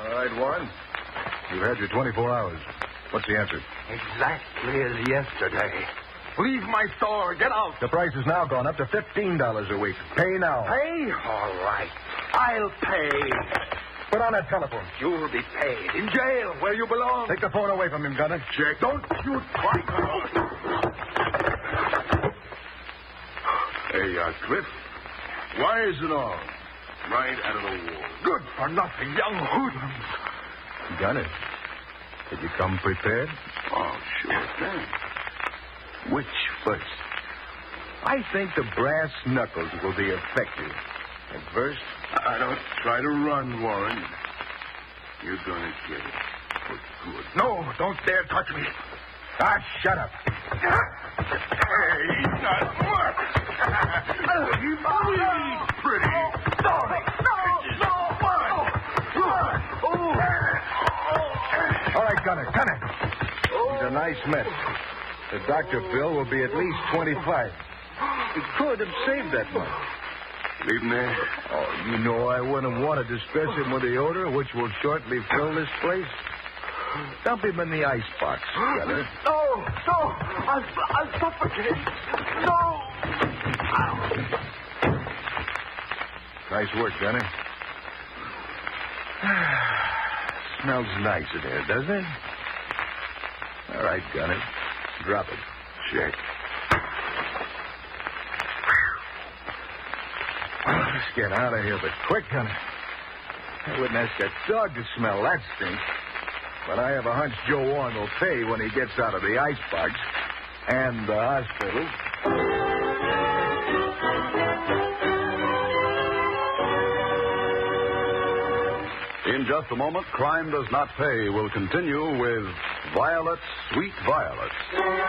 All right, Warren. You've had your 24 hours. What's the answer? Exactly as yesterday. Leave my store. Get out. The price has now gone up to $15 a week. Pay now. Pay? All right. I'll pay. Put on that telephone. You'll be paid. In jail, where you belong. Take the phone away from him, Gunner. Check. Don't you try. Hey, Cliff. Why is it all? Right out of the wall. Good for nothing, young hoodlums. Gunner, did you come prepared? Oh, sure thing. Which first? I think the brass knuckles will be effective. At first? I don't try to run, Warren. You're going to get it for good. No, don't dare touch me. Shut up. Hey, not work. Pretty. No. All right, Gunner. He's a nice mess. The doctor bill will be at least $25. You could have saved that money. Leave him there? Oh, you know I wouldn't want to distress him with the odor, which will shortly fill this place. Dump him in the icebox, Gunner. No. I'll suffocate. No. Nice work, Gunner. Smells nice in here, doesn't it? All right, Gunner. Drop it. Check. Let's get out of here, but quick, Gunner. I wouldn't ask a dog to smell that stink. But I have a hunch Joe Warren will pay when he gets out of the icebox and the hospital. In just a moment, Crime Does Not Pay will continue with Violet, Sweet Violet.